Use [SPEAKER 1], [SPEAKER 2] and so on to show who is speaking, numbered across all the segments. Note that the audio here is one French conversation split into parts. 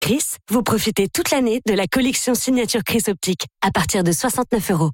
[SPEAKER 1] Chris, vous profitez toute l'année de la collection signature Chris Optique à partir de 69 €.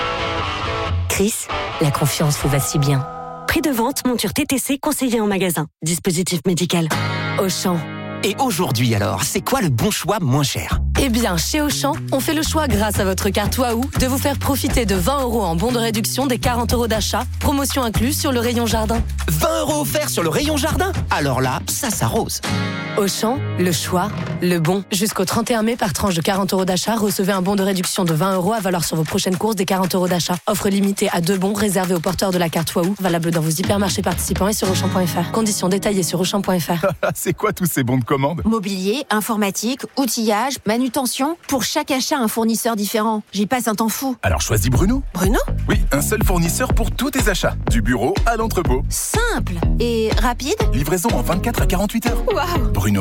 [SPEAKER 2] Chris, la confiance vous va si bien.
[SPEAKER 1] Prix de vente, monture TTC conseillée en magasin. Dispositif médical. Auchan.
[SPEAKER 3] Et aujourd'hui alors, c'est quoi le bon choix moins cher ?
[SPEAKER 2] Eh bien, chez Auchan, on fait le choix grâce à votre carte Waouh de vous faire profiter de 20 € en bon de réduction des 40 € d'achat, promotion incluse sur le rayon jardin.
[SPEAKER 3] 20 € offerts sur le rayon jardin ? Alors là, ça s'arrose.
[SPEAKER 2] Auchan, le choix, le bon. Jusqu'au 31 mai, par tranche de 40 € d'achat, recevez un bon de réduction de 20 € à valoir sur vos prochaines courses des 40 € d'achat. Offre limitée à 2 bons réservés aux porteurs de la carte Waouh, valable dans vos hypermarchés participants et sur Auchan.fr. Conditions détaillées sur Auchan.fr.
[SPEAKER 4] C'est quoi tous ces bons de commande ?
[SPEAKER 5] Mobilier, informatique, outillage, manutention. Pour chaque achat, un fournisseur différent. J'y passe un temps fou.
[SPEAKER 4] Alors choisis Bruno.
[SPEAKER 5] Bruno ?
[SPEAKER 4] Oui, un seul fournisseur pour tous tes achats. Du bureau à l'entrepôt.
[SPEAKER 5] Simple et rapide.
[SPEAKER 4] Livraison en 24 à 48 heures.
[SPEAKER 5] Waouh !
[SPEAKER 4] Bruno,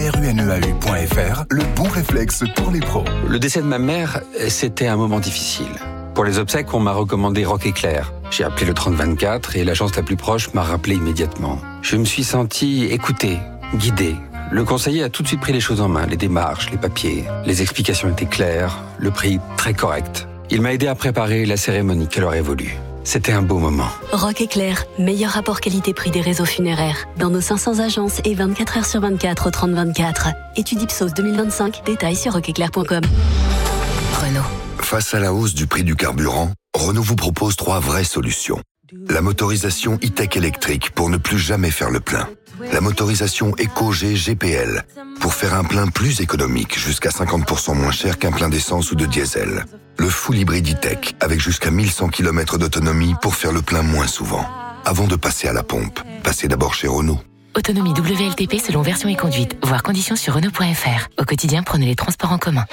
[SPEAKER 4] BRUNEAU.fr, le bon réflexe pour les pros.
[SPEAKER 6] Le décès de ma mère, c'était un moment difficile. Pour les obsèques, on m'a recommandé Rock Éclair. J'ai appelé le 3024 et l'agence la plus proche m'a rappelé immédiatement. Je me suis senti écouté, guidé. Le conseiller a tout de suite pris les choses en main, les démarches, les papiers. Les explications étaient claires, le prix très correct. Il m'a aidé à préparer la cérémonie qu'elle aurait voulu. C'était un beau moment.
[SPEAKER 1] Rock Éclair, meilleur rapport qualité-prix des réseaux funéraires. Dans nos 500 agences et 24 heures sur 24 au 3024. Étude Ipsos 2025, détails sur rockeclair.com.
[SPEAKER 2] Renault.
[SPEAKER 7] Face à la hausse du prix du carburant, Renault vous propose 3 vraies solutions. La motorisation e-tech électrique pour ne plus jamais faire le plein. La motorisation EcoG GPL pour faire un plein plus économique, jusqu'à 50% moins cher qu'un plein d'essence ou de diesel. Le full hybride e-tech avec jusqu'à 1100 km d'autonomie pour faire le plein moins souvent. Avant de passer à la pompe, passez d'abord chez Renault.
[SPEAKER 8] Autonomie WLTP selon version et conduite. Voir conditions sur Renault.fr. Au quotidien, prenez les transports en commun.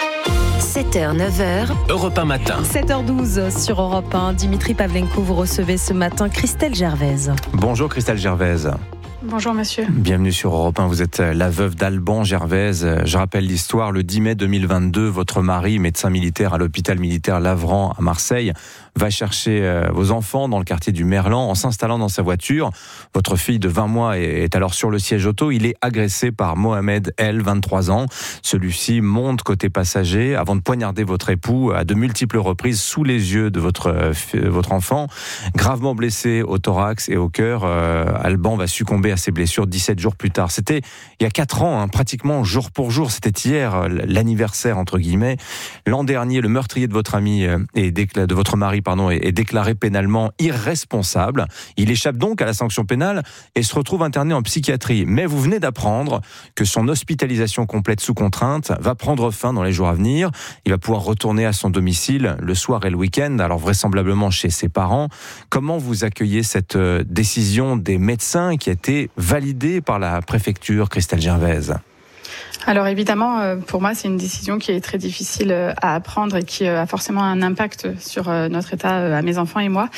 [SPEAKER 5] 7h, 9h.
[SPEAKER 9] Europe 1 matin.
[SPEAKER 10] 7h12 sur Europe 1. Dimitri Pavlenko, vous recevez ce matin Christelle Gervaise.
[SPEAKER 11] Bonjour Christelle Gervaise.
[SPEAKER 12] Bonjour monsieur.
[SPEAKER 11] Bienvenue sur Europe 1, vous êtes la veuve d'Alban Gervaise. Je rappelle l'histoire, le 10 mai 2022, votre mari, médecin militaire à l'hôpital militaire Lavran à Marseille, va chercher vos enfants dans le quartier du Merlan en s'installant dans sa voiture. Votre fille de 20 mois est alors sur le siège auto. Il est agressé par Mohamed L, 23 ans. Celui-ci monte côté passager avant de poignarder votre époux à de multiples reprises sous les yeux de votre enfant. Gravement blessé au thorax et au cœur, Alban va succomber à ses blessures 17 jours plus tard. C'était il y a 4 ans, pratiquement jour pour jour. C'était hier, l'anniversaire entre guillemets. L'an dernier, le meurtrier de votre ami de votre mari est déclaré pénalement irresponsable. Il échappe donc à la sanction pénale et se retrouve interné en psychiatrie. Mais vous venez d'apprendre que son hospitalisation complète sous contrainte va prendre fin dans les jours à venir. Il va pouvoir retourner à son domicile le soir et le week-end, alors vraisemblablement chez ses parents. Comment vous accueillez cette décision des médecins qui a été validée par la préfecture, Christelle Gervaise ?
[SPEAKER 12] Alors évidemment, pour moi, c'est une décision qui est très difficile à prendre et qui a forcément un impact sur notre état à mes enfants et moi.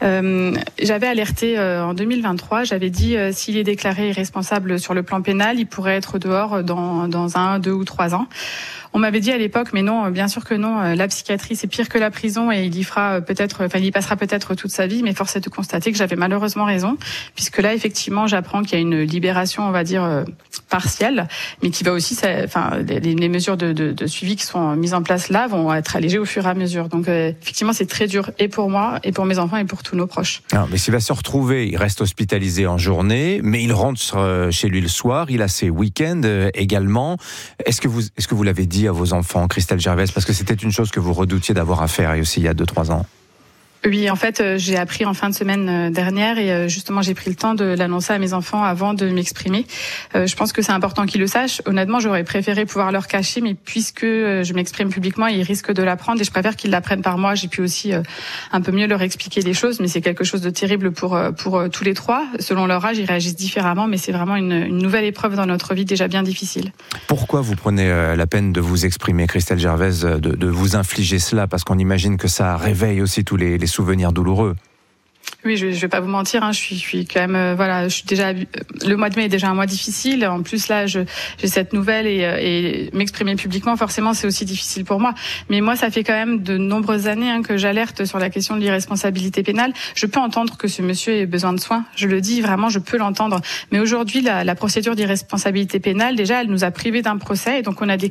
[SPEAKER 12] J'avais alerté en 2023, j'avais dit s'il est déclaré irresponsable sur le plan pénal, il pourrait être dehors dans 1, 2 ou 3 ans. On m'avait dit à l'époque, mais non, bien sûr que non, la psychiatrie c'est pire que la prison et il y passera peut-être toute sa vie, mais force est de constater que j'avais malheureusement raison, puisque là effectivement j'apprends qu'il y a une libération, on va dire, partielle, mais qui va aussi, les mesures de suivi qui sont mises en place là vont être allégées au fur et à mesure. Donc effectivement c'est très dur et pour moi, et pour mes enfants et pour tous nos proches.
[SPEAKER 11] Non, mais s'il va se retrouver, il reste hospitalisé en journée, mais il rentre chez lui le soir, il a ses week-ends également. Est-ce que vous l'avez dit à vos enfants, Christelle Gervaise, parce que c'était une chose que vous redoutiez d'avoir à faire aussi il y a 2-3 ans?
[SPEAKER 12] Oui, en fait, j'ai appris en fin de semaine dernière et justement, j'ai pris le temps de l'annoncer à mes enfants avant de m'exprimer. Je pense que c'est important qu'ils le sachent. Honnêtement, j'aurais préféré pouvoir leur cacher, mais puisque je m'exprime publiquement, ils risquent de l'apprendre et je préfère qu'ils l'apprennent par moi. J'ai pu aussi un peu mieux leur expliquer les choses, mais c'est quelque chose de terrible pour tous les 3. Selon leur âge, ils réagissent différemment, mais c'est vraiment une nouvelle épreuve dans notre vie déjà bien difficile.
[SPEAKER 11] Pourquoi vous prenez la peine de vous exprimer, Christelle Gervaise, de vous infliger cela? Parce qu'on imagine que ça réveille aussi tous les souvenirs douloureux.
[SPEAKER 12] Oui, je vais pas vous mentir, je suis quand même, je suis déjà, le mois de mai est déjà un mois difficile. En plus là, j'ai cette nouvelle et m'exprimer publiquement, forcément, c'est aussi difficile pour moi. Mais moi, ça fait quand même de nombreuses années que j'alerte sur la question de l'irresponsabilité pénale. Je peux entendre que ce monsieur ait besoin de soins. Je le dis vraiment, je peux l'entendre. Mais aujourd'hui, la procédure d'irresponsabilité pénale, déjà, elle nous a privés d'un procès et donc on a des